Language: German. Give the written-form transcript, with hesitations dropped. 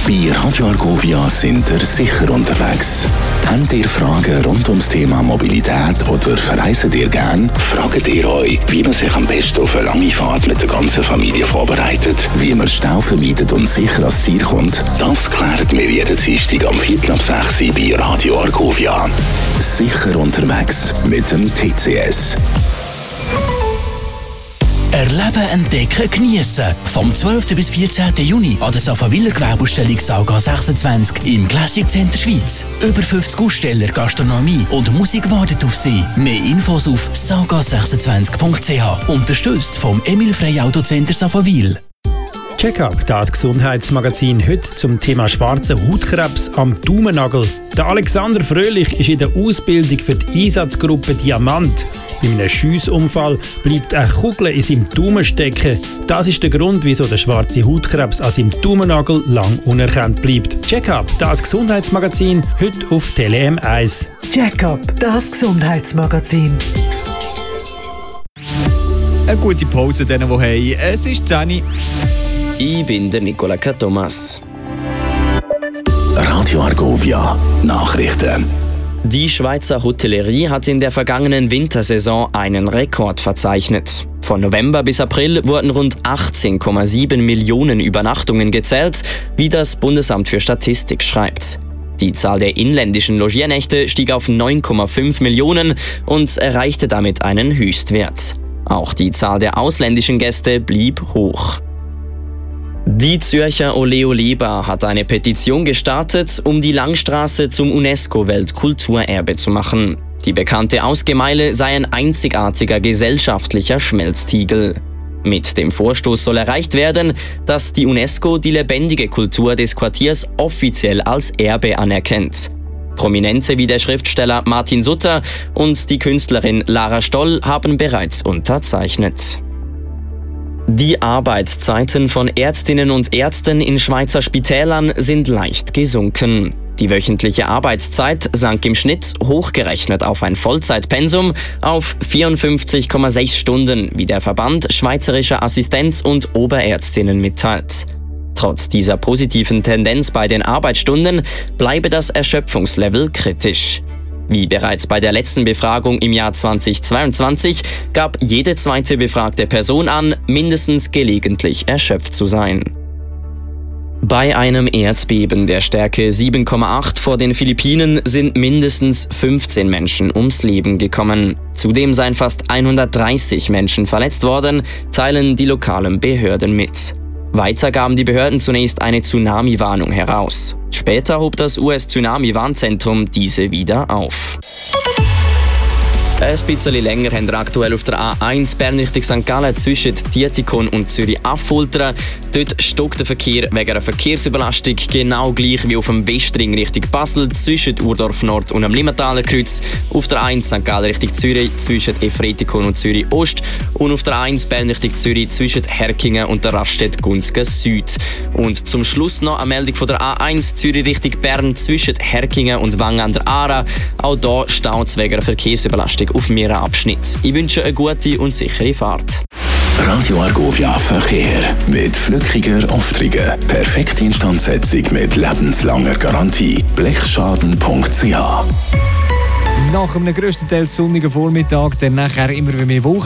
Bei Radio Argovia sind ihr sicher unterwegs. Habt ihr Fragen rund ums Thema Mobilität oder verreisen ihr gern? Fragt ihr euch, wie man sich am besten auf eine lange Fahrt mit der ganzen Familie vorbereitet, wie man Stau vermeidet und sicher ans Ziel kommt? Das klären wir jeden Dienstag am 5:45 bei Radio Argovia. Sicher unterwegs mit dem TCS. Erleben, entdecken, geniessen. Vom 12. bis 14. Juni an der Safawiller Gewerbeausstellung Saga 26 im Classic Center Schweiz. Über 50 Aussteller, Gastronomie und Musik warten auf Sie. Mehr Infos auf saga26.ch. Unterstützt vom Emil Frey Autocenter Safawil. Check-up, das Gesundheitsmagazin heute zum Thema schwarzen Hautkrebs am Daumennagel. Der Alexander Fröhlich ist in der Ausbildung für die Einsatzgruppe Diamant. Bei einem Schiessunfall bleibt eine Kugel in seinem Daumen stecken. Das ist der Grund, wieso der schwarze Hautkrebs an seinem Daumennagel lang unerkannt bleibt. Check-up, das Gesundheitsmagazin heute auf Tele M1. Check-up, das Gesundheitsmagazin. Eine gute Pause denen, die haben. Es ist 10 Uhr. Ich bin der Nicola K. Thomas. Radio Argovia Nachrichten. Die Schweizer Hotellerie hat in der vergangenen Wintersaison einen Rekord verzeichnet. Von November bis April wurden rund 18,7 Millionen Übernachtungen gezählt, wie das Bundesamt für Statistik schreibt. Die Zahl der inländischen Logiernächte stieg auf 9,5 Millionen und erreichte damit einen Höchstwert. Auch die Zahl der ausländischen Gäste blieb hoch. Die Zürcher Ole Ole Bar hat eine Petition gestartet, um die Langstrasse zum UNESCO-Weltkulturerbe zu machen. Die bekannte Ausgemeile sei ein einzigartiger gesellschaftlicher Schmelztiegel. Mit dem Vorstoß soll erreicht werden, dass die UNESCO die lebendige Kultur des Quartiers offiziell als Erbe anerkennt. Prominente wie der Schriftsteller Martin Sutter und die Künstlerin Lara Stoll haben bereits unterzeichnet. Die Arbeitszeiten von Ärztinnen und Ärzten in Schweizer Spitälern sind leicht gesunken. Die wöchentliche Arbeitszeit sank im Schnitt, hochgerechnet auf ein Vollzeitpensum, auf 54,6 Stunden, wie der Verband Schweizerischer Assistenz- und Oberärztinnen mitteilt. Trotz dieser positiven Tendenz bei den Arbeitsstunden bleibe das Erschöpfungslevel kritisch. Wie bereits bei der letzten Befragung im Jahr 2022 gab jede zweite befragte Person an, mindestens gelegentlich erschöpft zu sein. Bei einem Erdbeben der Stärke 7,8 vor den Philippinen sind mindestens 15 Menschen ums Leben gekommen. Zudem seien fast 130 Menschen verletzt worden, teilen die lokalen Behörden mit. Weiter gaben die Behörden zunächst eine Tsunami-Warnung heraus. Später hob das US-Tsunami-Warnzentrum diese wieder auf. Ein bisschen länger haben wir aktuell auf der A1 Bern Richtung St. Gallen zwischen Dietikon und Zürich-Affoltern. Dort stockt der Verkehr wegen einer Verkehrsüberlastung, genau gleich wie auf dem Westring Richtung Basel zwischen Urdorf Nord und dem Limmentaler Kreuz. Auf der A1 St. Gallen Richtung Zürich zwischen Efretikon und Zürich Ost. Und auf der A1 Bern Richtung Zürich zwischen Herkingen und der Raststätte Gunzgen Süd. Und zum Schluss noch eine Meldung von der A1 Zürich Richtung Bern zwischen Herkingen und Wangen an der Aare. Auch hier staut es wegen einer Verkehrsüberlastung auf mehreren Abschnitten. Ich wünsche eine gute und sichere Fahrt. Radio Argovia Verkehr mit flückiger Auftriege. Perfekte Instandsetzung mit lebenslanger Garantie. Blechschaden.ch. Nach einem grösstenteils sonnigen Vormittag, dann nachher immer mehr Wolken.